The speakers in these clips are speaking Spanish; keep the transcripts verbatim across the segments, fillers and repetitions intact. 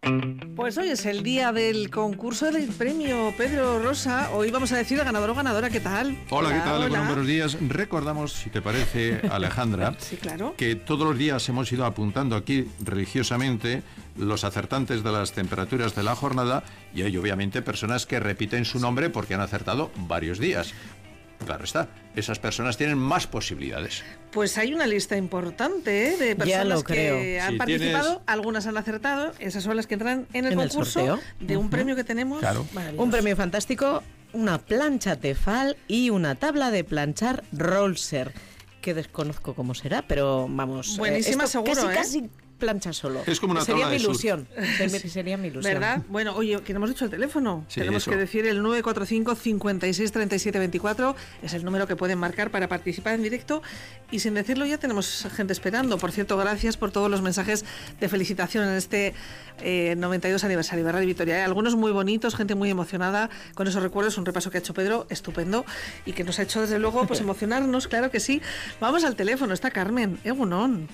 Pues hoy es el día del concurso del premio Pedro Rosa. Hoy vamos a decir el ganador o ganadora. ¿Qué tal? Hola, hola, ¿qué tal? Bueno, buenos días. Recordamos, si te parece, Alejandra, sí, claro, que todos los días hemos ido apuntando aquí religiosamente los acertantes de las temperaturas de la jornada, y hay obviamente personas que repiten su nombre porque han acertado varios días. Claro está, esas personas tienen más posibilidades. Pues hay una lista importante, ¿eh?, de personas que han si participado, tienes... algunas han acertado, esas son las que entran en el en concurso el de un uh-huh. premio que tenemos. Claro. Un premio fantástico, una plancha Tefal y una tabla de planchar Rolser, que desconozco cómo será, pero vamos... Buenísima, eh, esto seguro, casi, ¿eh? casi plancha solo. Es como una sería tabla mi de ilusión. surf. Sería mi ilusión. ¿Verdad? Bueno, oye, que no hemos dicho el teléfono. Sí, Tenemos eso. que decir el nueve cuatro cinco, cinco seis, tres siete dos cuatro. Es el número que pueden marcar para participar en directo. Y sin decirlo ya tenemos gente esperando. Por cierto, gracias por todos los mensajes de felicitación en este eh, noventa y dos aniversario de Radio Vitoria. ¿eh? Algunos muy bonitos, gente muy emocionada con esos recuerdos. Un repaso que ha hecho Pedro, estupendo. Y que nos ha hecho desde luego pues emocionarnos, claro que sí. Vamos al teléfono, está Carmen. Egunon.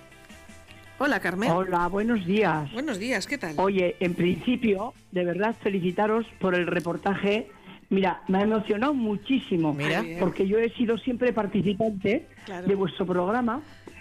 Hola, Carmen. Hola, buenos días. Buenos días, ¿qué tal? Oye, en principio, de verdad felicitaros por el reportaje. Mira, me ha emocionado muchísimo. Mira. Porque yo he sido siempre participante Claro. de vuestro programa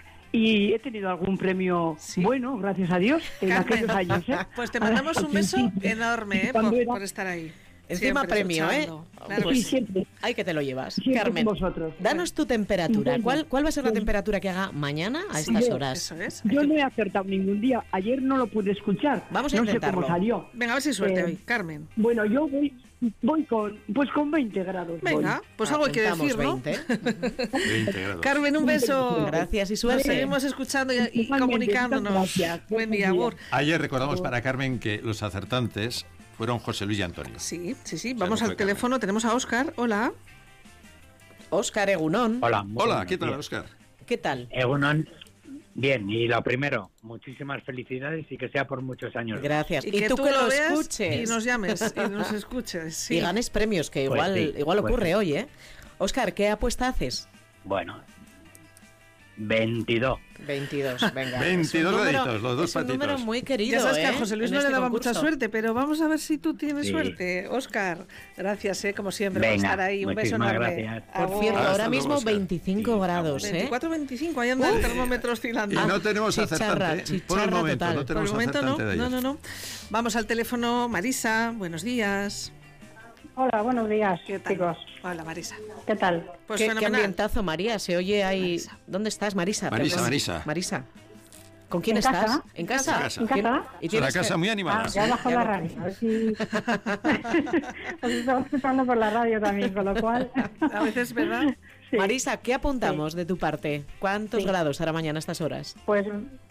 y he tenido algún premio Sí. bueno, gracias a Dios, en Carmen, aquellos años. ¿eh? Pues te mandamos un beso enorme, ¿eh?, Cuando por, era- por estar ahí. Encima Siempre premio, ¿eh? escuchando. Claro Pues que Sí, sí. siempre. Ay, que te lo llevas. Siempre Carmen, con vosotros. danos tu temperatura. Bueno, ¿Cuál, ¿Cuál va a ser la pues- temperatura que haga mañana a Sí, estas yo- horas? Eso es. Yo no he acertado ningún día. Ayer no lo pude escuchar. Vamos a no sé intentarlo. cómo salió. Venga, a ver si suerte Eh, hoy, Carmen. Bueno, yo voy, voy con, pues con veinte grados. Venga, voy. pues algo hay que Apuntamos decir, ¿no? veinte. veinte grados. Carmen, un beso. Gracias y Nos suerte. seguimos escuchando y, y Igualmente, comunicándonos. muchas gracias. Buen día, Buen día. Agur. Ayer recordamos para Carmen que los acertantes fueron José Luis y Antonio. Sí, sí, sí. no Vamos fue al teléfono. Tenemos a Óscar. Hola. Óscar Egunón. Hola. muy Hola, buenos ¿qué tal, días. Óscar? ¿Qué tal? Egunon, bien, y lo primero, muchísimas felicidades y que sea por muchos años. Gracias. Y, Y, que tú, tú que lo lo veas escuches. y nos llames y nos escuches. Sí. Y ganes premios, que Pues igual, sí, igual pues ocurre sí. hoy, ¿eh? Óscar, ¿qué apuesta haces? Bueno, veintidós. veintidós, venga. veintidós Es un número- deditos, los dos es un número patitos. muy querido, Ya sabes ¿eh? que a José Luis en no le este daba concurso. mucha suerte, pero vamos a ver si tú tienes Sí. suerte. Óscar, gracias, ¿eh? Como siempre, por Venga, estar ahí. Un beso muchísimas enorme. gracias. Por Agur. cierto, Hasta ahora luego, mismo Óscar. veinticinco grados, ¿eh? veinticuatro veinticinco, ahí anda el termómetro Y oscilando. no tenemos chicharra, acertante. Por el chicharra momento, total. no Por el tenemos momento no, acertante de no, ayer. no, no. Vamos al teléfono. Marisa, buenos días. Hola, buenos días, ¿Qué tal? chicos. Hola, Marisa. ¿Qué tal? Pues ¿Qué, qué fenomenal. ambientazo, María. Se oye ahí... Marisa. ¿Dónde estás, Marisa? Marisa, Perdón. Marisa. Marisa. ¿Con quién En estás? casa. ¿En casa? En casa. ¿En casa? ¿Y Es una tienes casa que- muy animada. Ah, ya bajo ya la lo radio. A ver si... Os estamos escuchando por la radio también, con lo cual... A veces, ¿verdad? Sí. Marisa, ¿qué apuntamos de tu parte? ¿Cuántos Sí. grados hará mañana a estas horas? Pues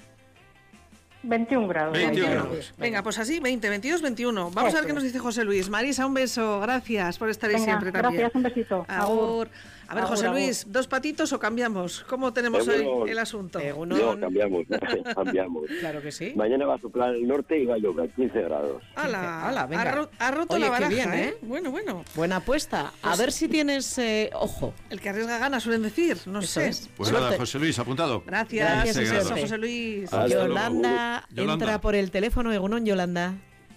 veintiún grados. veintiún veintiuno. grados. Venga, pues así, veinte, veintidós, veintiuno. Vamos a ver Eso qué nos dice José Luis. Marisa, un beso. Gracias por estar ahí Venga, siempre también. gracias, un besito. Agur. A ver, Agur, José agur. Luis, ¿dos patitos o cambiamos? ¿Cómo tenemos hoy Seguro. el asunto? Egunon. No, cambiamos, cambiamos. Claro que sí. Mañana va a soplar el norte y va a llover, quince grados. ¡Hala! Hala, venga. ha, ro- ha roto Oye, la qué baraja, bien, ¿eh? ¿eh? Bueno, bueno. Buena apuesta. A ver si tienes eh, ojo. El que arriesga gana, suelen decir. No Eso sé. es. Pues Suerte. nada, José Luis, apuntado. Gracias. Gracias Un y beso, suerte. José Luis. Hasta luego. Yolanda, Yolanda. entra por el teléfono. Egunon, Yolanda.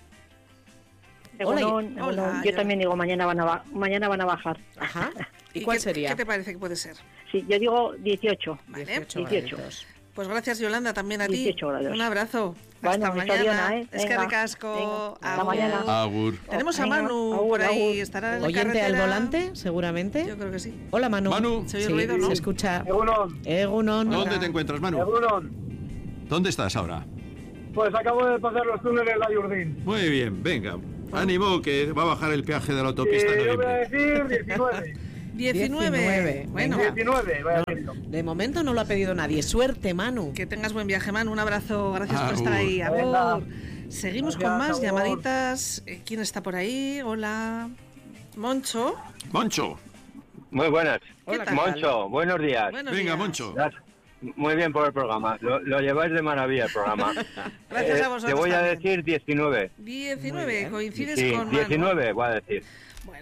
Hola, Egunon, hola, Egunon. yo- Yo también digo, mañana van a, ba- mañana van a bajar. Ajá. ¿Y ¿Y cuál qué, sería? ¿Qué te parece que puede ser? Sí, yo digo dieciocho. Vale. dieciocho. dieciocho. graditos. Pues gracias, Yolanda, también a ti. dieciocho grados. Un abrazo. Bueno, Hasta me mañana. Soriona, ¿eh? Es que Venga, ricasco. venga, hasta Agur. mañana. Agur. Tenemos a Venga, Manu agur, por ahí. agur. Estará en la Oyente al carretera. volante, seguramente. Yo creo que sí. Hola, Manu. Manu. Se oye Sí, ruido, ¿no? se escucha. Egunon, Egunon. ¿Dónde te encuentras, Manu? Egunon. ¿Dónde estás ahora? Pues acabo de pasar los túneles de la Yurdín. Muy bien, venga. Ánimo, que va a bajar el peaje de la Y autopista en yo voy a noviembre. decir diecinueve. diecinueve. diecinueve. Bueno, Venga. diecinueve, voy a decirlo. De momento no lo ha pedido nadie. Suerte, Manu. que tengas buen viaje, Manu. Un abrazo. Gracias por Agur. estar ahí. Venga. Agur. Seguimos Gracias, con más agur. llamaditas. Eh, ¿Quién está por ahí? Hola. Moncho. Moncho. Muy buenas. ¿Qué tal? Moncho, buenos días. Buenos Venga, días. Moncho. Gracias. Muy bien por el programa. Lo, lo lleváis de maravilla el programa. Gracias Eh, a vosotros Te voy a también. decir diecinueve. diecinueve. Coincides Sí, con Manu. diecinueve voy a decir. Bueno,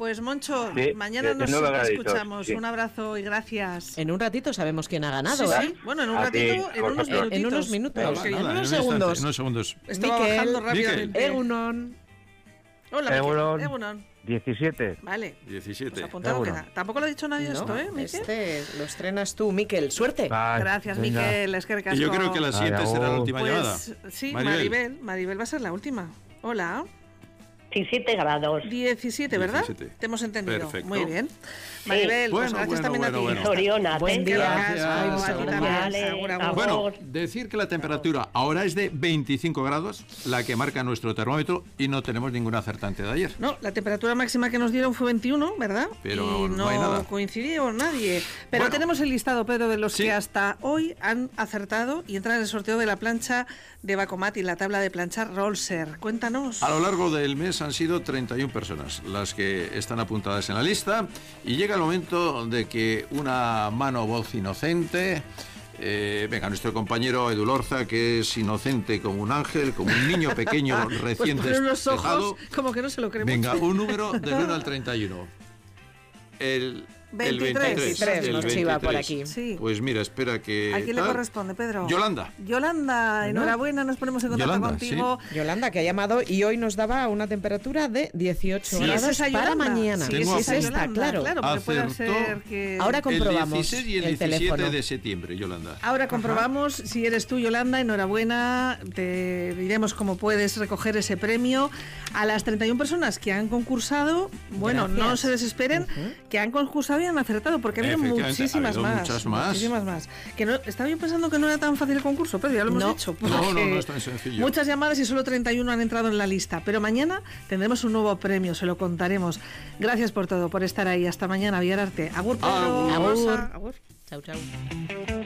Pues Moncho, Sí, mañana de- de nos nueve graditos, escuchamos. sí. Un abrazo y gracias. En un ratito sabemos quién ha ganado, Sí, ¿eh? sí. Bueno, en un A ratito, ti, en por unos favor. minutitos. En unos minutos. Porque En Nada, unos un segundos. instante, unos segundos. Estaba Miquel. bajando Miquel. rápidamente. Egunon. Hola, Miquel. Egunon. Egunon. diecisiete. Vale. diecisiete. Pues apuntado Egunon. queda. Tampoco lo ha dicho nadie No, esto, ¿eh, Miquel? este lo estrenas tú, Miquel. Suerte. Bye. Gracias, Venga. Miquel. Es que Y yo creo que la siguiente será la última Pues llamada. sí, Maribel. Maribel. Maribel va a ser la última. Hola. diecisiete grados. diecisiete, ¿verdad? diecisiete. Te hemos entendido. Perfecto. Muy bien. Maribel, pues Bueno, gracias bueno, también bueno, a ti. bueno. Soriona, Buen ¿eh? día. Gracias. A ti también. Vale, Agur, agur. agur. Bueno, decir que la temperatura ahora es de veinticinco grados, la que marca nuestro termómetro, y no tenemos ninguna acertante de ayer. No, la temperatura máxima que nos dieron fue veintiuno, ¿verdad? Pero y no no, hay nada. coincidió nadie. Pero Bueno. tenemos el listado, Pedro, de los Sí. que hasta hoy han acertado y entran en el sorteo de la plancha de Bacomat y la tabla de planchar Rolser. Cuéntanos. A lo largo del mes han sido treinta y una personas las que están apuntadas en la lista, y llega el momento de que una mano voz inocente, eh, venga, nuestro compañero Edu Lorza, que es inocente como un ángel, como un niño pequeño Pues recién poner los despejado. ojos como que no se lo creemos. Venga, un número del uno al treinta y uno. El, el veintitrés. veintitrés el nos chiva por aquí. Sí. Pues mira, espera que... ¿A quién le tal. corresponde, Pedro? Yolanda. Yolanda, enhorabuena, nos ponemos en contacto Yolanda, contigo. Yolanda, que ha llamado y hoy nos daba una temperatura de dieciocho Sí, grados es esa para Yolanda. mañana. Sí, Tengo es esa es esta, Yolanda, claro. Claro, porque puede Acertó. ser que... Ahora comprobamos El dieciséis y el, el diecisiete teléfono. de septiembre, Yolanda. Ahora comprobamos si eres tú, Yolanda, enhorabuena. Te diremos cómo puedes recoger ese premio. A las treinta y una personas que han concursado, bueno, Gracias. no se desesperen, que han concursado y han acertado, porque ha habido Efectivamente, muchísimas ha habido más. muchas más. Muchísimas más. Que no, estaba yo pensando que no era tan fácil el concurso, pero ya lo hemos No. dicho. No, no, porque no es tan sencillo. Muchas llamadas y solo treinta y uno han entrado en la lista. Pero mañana tendremos un nuevo premio, se lo contaremos. Gracias por todo, por estar ahí. Hasta mañana, Villararte. Agur, Pedro. Agur. Rosa. Agur. Agur. Chau, chau.